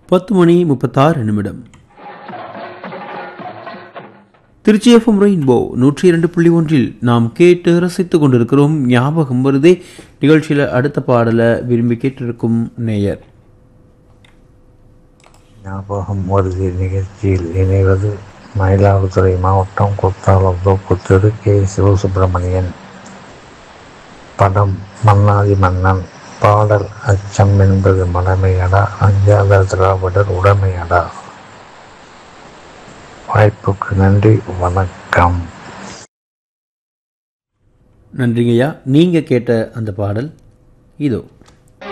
10:36 Trichy FM rainbow 102.1 நாம் கேட்டு ரசித்துக் கொண்டிருக்கிறோம். ஞாபகம் வருதே நிகழ்ச்சியில் அடுத்த பாடலை விரும்பி கேட்டிருக்கும் நேயர். ஞாபகம் வருது நிகழ்ச்சியில் இணைவது மயிலாடுதுறை மாவட்டம் குத்தாலத்தோப்பு கே சிவசுப்பிரமணியன். படம் மன்னாதி மன்னன். பாடல் அச்சம் என்பது மடமையடா, அஞ்சாத திராவிடர் உடமையடா. வாய்ப்புக்கு நன்றி, வணக்கம். நன்றிங்கய்யா. நீங்கள் கேட்ட அந்த பாடல் இதோ.